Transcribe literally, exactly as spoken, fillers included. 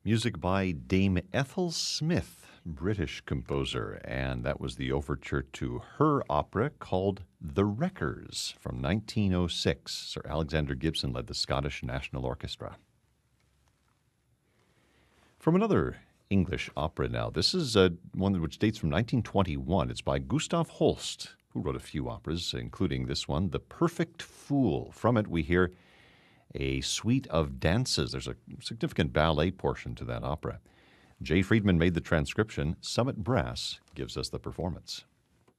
Music by Dame Ethel Smith, British composer, and that was the overture to her opera called The Wreckers from nineteen oh six. Sir Alexander Gibson led the Scottish National Orchestra. From another English opera now. This is uh, one which dates from nineteen twenty-one. It's by Gustav Holst, who wrote a few operas, including this one, The Perfect Fool. From it, we hear a suite of dances. There's a significant ballet portion to that opera. Jay Friedman made the transcription. Summit Brass gives us the performance.